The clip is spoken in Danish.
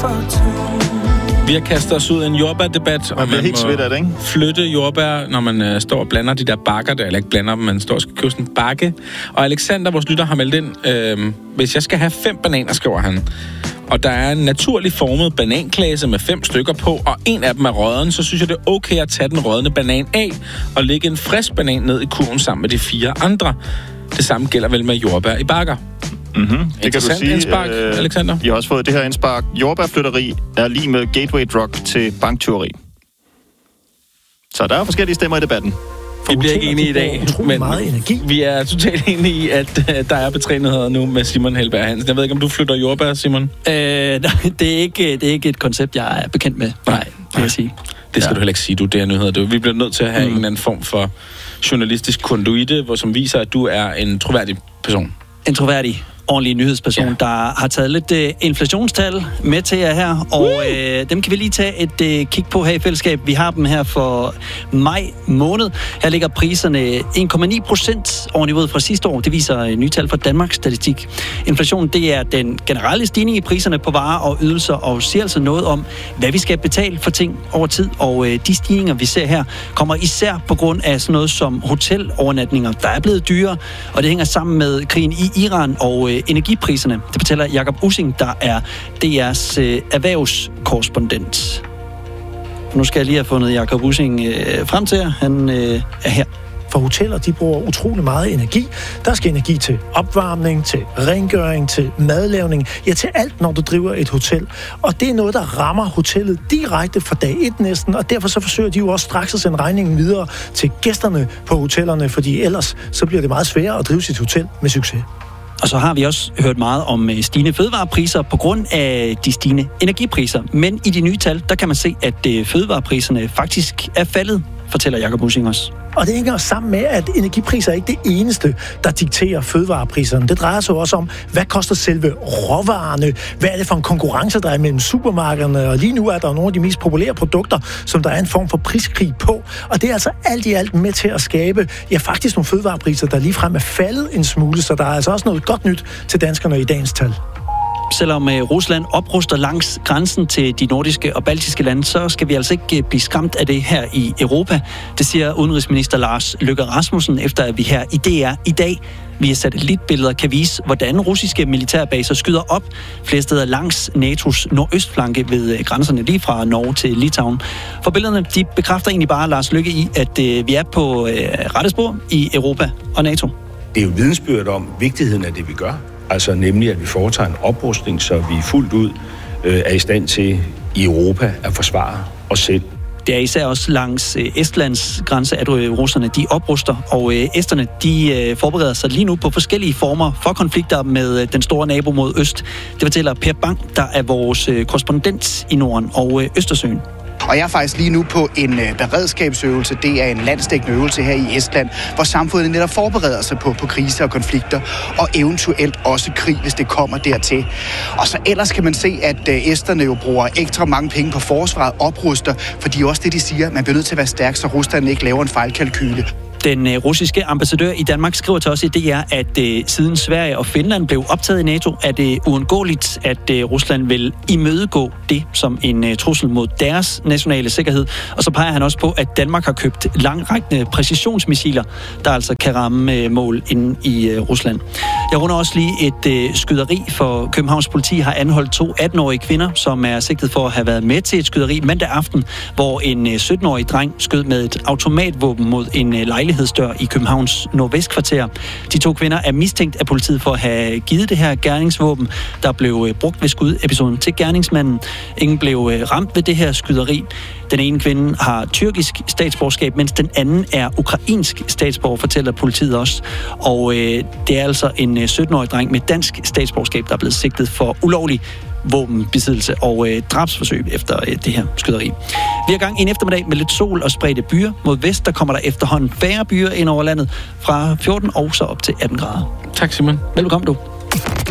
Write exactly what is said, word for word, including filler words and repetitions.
Vi har kastet os ud i en jordbærdebat, og man helt svedt af det, ikke? Flytte jordbær, når man øh, står og blander de der bakker, der, eller ikke blander dem, man står og skal købe sådan en bakke. Og Alexander, vores lytter, har meldt ind, øh, hvis jeg skal have fem bananer, skriver han, og der er en naturligt formet bananklase med fem stykker på, og en af dem er rådden, så synes jeg, det er okay at tage den rådne banan af og lægge en frisk banan ned i kurven sammen med de fire andre. Det samme gælder vel med jordbær i bakker. Mm-hmm. Det kan du sige, indspark, øh, Alexander. I har også fået det her indspark. Jordbærflytteri er lige med gateway drug til banktyveri. Så der er forskellige stemmer i debatten. Vi bliver ikke enige i dag, men meget energi. Vi er totalt enige i, at uh, der er betræenheder nu med Simon Helberg Hansen. Jeg ved ikke, om du flytter jordbær, Simon? Øh, det, er ikke, det er ikke et koncept, jeg er bekendt med. Nej, det vil jeg sige. Det skal ja. du heller ikke sige, du. Det er nyheder. Vi bliver nødt til at have mm. en eller anden form for journalistisk konduite, hvor som viser, at du er en troværdig person. En troværdig, ordentlig nyhedsperson, ja. der har taget lidt uh, inflationstal med til jer her, og uh, dem kan vi lige tage et uh, kig på her i fællesskab. Vi har dem her for maj måned. Her ligger priserne en komma ni procent over niveauet fra sidste år. Det viser uh, nye tal fra Danmarks Statistik. Inflation, det er den generelle stigning i priserne på varer og ydelser, og siger altså noget om, hvad vi skal betale for ting over tid. Og uh, de stigninger, vi ser her, kommer især på grund af sådan noget som hotelovernatninger, der er blevet dyre, og det hænger sammen med krigen i Iran og uh, energipriserne. Det fortæller Jakob Ussing, der er D R's øh, erhvervskorrespondent. Nu skal jeg lige have fundet Jakob Ussing øh, frem til jer. Han øh, er her. For hoteller, de bruger utrolig meget energi. Der skal energi til opvarmning, til rengøring, til madlavning, ja, til alt, når du driver et hotel. Og det er noget, der rammer hotellet direkte fra dag et næsten, og derfor så forsøger de jo også straks at sende regningen videre til gæsterne på hotellerne, fordi ellers så bliver det meget sværere at drive sit hotel med succes. Og så har vi også hørt meget om stigende fødevarepriser på grund af de stigende energipriser. Men i de nye tal, der kan man se, at fødevarepriserne faktisk er faldet, fortæller Jakob Ussing også. Og det hænger sammen med, at energipriser er ikke det eneste, der dikterer fødevarepriserne. Det drejer sig også om, hvad koster selve råvarerne? Hvad er det for en konkurrence, der er mellem supermarkederne? Og lige nu er der nogle af de mest populære produkter, som der er en form for priskrig på. Og det er altså alt i alt med til at skabe, ja, faktisk nogle fødevarepriser, der ligefrem er faldet en smule. Så der er altså også noget godt nyt til danskerne i dagens tal. Selvom Rusland opruster langs grænsen til de nordiske og baltiske lande, så skal vi altså ikke blive skræmt af det her i Europa. Det siger udenrigsminister Lars Løkke Rasmussen, efter at vi her i D R i dag via satellitbilleder kan vise, hvordan russiske militærbaser skyder op flere steder langs N A T O's nordøstflanke ved grænserne lige fra Norge til Litauen. For billederne, de bekræfter egentlig bare Lars Løkke i, at øh, vi er på øh, rette spor i Europa og NATO. Det er jo vidensbyrd om vigtigheden af det, vi gør. Altså nemlig, at vi foretager en oprustning, så vi fuldt ud øh, er i stand til i Europa at forsvare os selv. Det er især også langs øh, Estlands grænse, at øh, russerne de opruster, og øh, esterne de øh, forbereder sig lige nu på forskellige former for konflikter med øh, den store nabo mod øst. Det fortæller Per Bang, der er vores øh, korrespondent i Norden og øh, Østersøen. Og jeg er faktisk lige nu på en øh, beredskabsøvelse. Det er en landsdækkende øvelse her i Estland, hvor samfundet netop forbereder sig på, på kriser og konflikter, og eventuelt også krig, hvis det kommer dertil. Og så ellers kan man se, at øh, esterne jo bruger ekstra mange penge på forsvaret, opruster, fordi også det, de siger, man bliver nødt til at være stærk, så Rusland ikke laver en fejlkalkyle. Den øh, russiske ambassadør i Danmark skriver til os i D R, at øh, siden Sverige og Finland blev optaget i NATO, er det uundgåeligt, at øh, Rusland vil imødegå det som en øh, trussel mod deres nationale sikkerhed. Og så peger han også på, at Danmark har købt langrækkende præcisionsmissiler, der altså kan ramme øh, mål inde i øh, Rusland. Jeg runder også lige et øh, skyderi, for Københavns politi har anholdt to atten-årige kvinder, som er sigtet for at have været med til et skyderi mandag aften, hvor en øh, sytten-årig dreng skød med et automatvåben mod en øh, lejlighed i Københavns nordvestkvarter. De to kvinder er mistænkt af politiet for at have givet det her gerningsvåben, der blev brugt ved skudepisoden til gerningsmanden. Ingen blev ramt ved det her skyderi. Den ene kvinde har tyrkisk statsborgerskab, mens den anden er ukrainsk statsborger, fortæller politiet også. Og øh, det er altså en sytten-årig dreng med dansk statsborgerskab, der er blevet sigtet for ulovlig våbenbesiddelse og øh, drabsforsøg efter øh, det her skyderi. Vi har gang i en eftermiddag med lidt sol og spredte byer. Mod vest, der kommer der efterhånden færre byer ind over landet fra fjorten og så op til atten grader. Tak, Simon. Velkommen du.